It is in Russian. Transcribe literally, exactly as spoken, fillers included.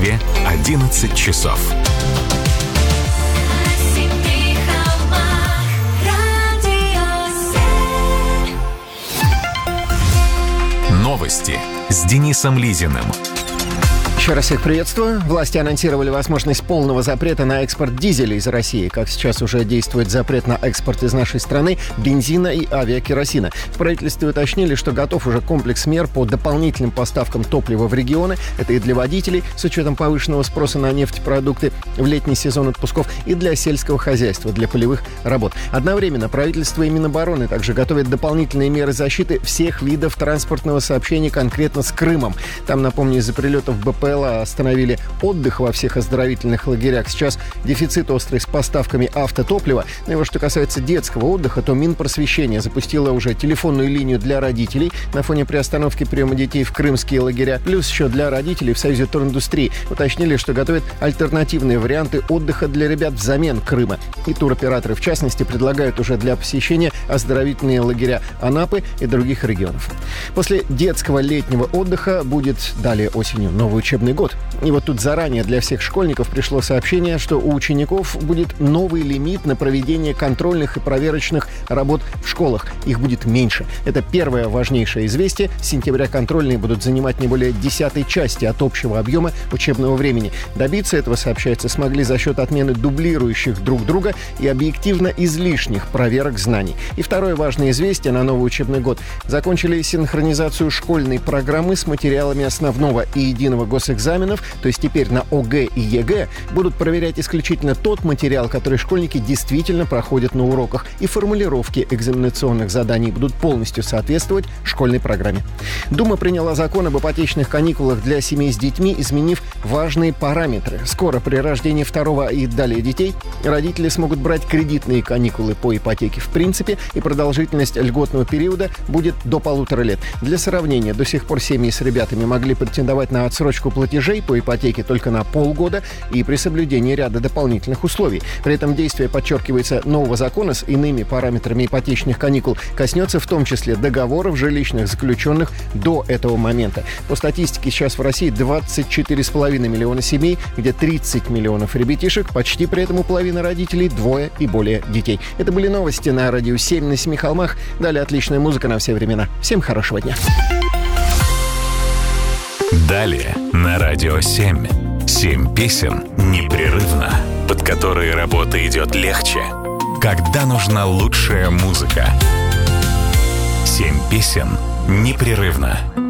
Москве одиннадцать часов. Новости с Денисом Лизиным. Еще раз всех приветствую. Власти анонсировали возможность полного запрета на экспорт дизеля из России. Как сейчас уже действует запрет на экспорт из нашей страны бензина и авиакеросина. В правительстве уточнили, что готов уже комплекс мер по дополнительным поставкам топлива в регионы. Это и для водителей, с учетом повышенного спроса на нефтепродукты в летний сезон отпусков, и для сельского хозяйства, для полевых работ. Одновременно правительство и Минобороны также готовят дополнительные меры защиты всех видов транспортного сообщения, конкретно с Крымом. Там, напомню, из-за прилетов БП остановили отдых во всех оздоровительных лагерях. Сейчас дефицит острый с поставками автотоплива. Ну и вот что касается детского отдыха, то Минпросвещение запустило уже телефонную линию для родителей на фоне приостановки приема детей в крымские лагеря. Плюс еще для родителей в Союзе туриндустрии уточнили, что готовят альтернативные варианты отдыха для ребят взамен Крыма. И туроператоры, в частности, предлагают уже для посещения оздоровительные лагеря Анапы и других регионов. После детского летнего отдыха будет далее осенью новый учебный год. И вот тут заранее для всех школьников пришло сообщение, что у учеников будет новый лимит на проведение контрольных и проверочных работ в школах. Их будет меньше. Это первое важнейшее известие. С сентября контрольные будут занимать не более десятой части от общего объема учебного времени. Добиться этого, сообщается, смогли за счет отмены дублирующих друг друга и объективно излишних проверок знаний. И второе важное известие на новый учебный год. Закончили синхронизацию школьной программы с материалами основного и единого госэкзаменов, то есть теперь на ОГЭ и ЕГЭ будут проверять исключительно тот материал, который школьники действительно проходят на уроках, и формулировки экзаменационных заданий будут полностью соответствовать школьной программе. Дума приняла закон об ипотечных каникулах для семей с детьми, изменив важные параметры. Скоро при рождении второго и далее детей родители смогут брать кредитные каникулы по ипотеке в принципе, и продолжительность льготного периода будет до полутора лет. Для сравнения, до сих пор семьи с ребятами могли претендовать на отсрочку платежей по ипотеке только на полгода и при соблюдении ряда дополнительных условий. При этом действие, подчеркивается, нового закона с иными параметрами ипотечных каникул коснется в том числе договоров жилищных, заключенных до этого момента. По статистике, сейчас в России двадцать четыре с половиной миллиона семей, где тридцать миллионов ребятишек, почти при этом у половины родителей двое и более детей. Это были новости на Радио семь на Семи холмах. Далее отличная музыка на все времена. Всем хорошего дня. Далее на Радио семь. Семь песен непрерывно, под которые работа идет легче. Когда нужна лучшая музыка. Семь песен непрерывно.